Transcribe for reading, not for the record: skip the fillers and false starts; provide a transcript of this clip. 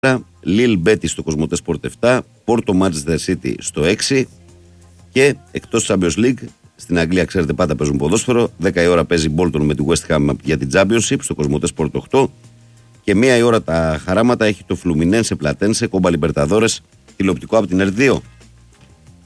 Lille Betis στο Κοσμοτέ Sport 7, Porto Manchester City στο 6 και εκτός Champions League στην Αγγλία, ξέρετε, πάντα παίζουν ποδόσφαιρο. 10 η ώρα παίζει Bolton με τη West Ham για την Championship στο Κοσμοτέ Sport 8 και 1 η ώρα τα χαράματα έχει το Fluminense Platense, Κόμπα Λιμπερταδόρες, τηλεοπτικό από την R2.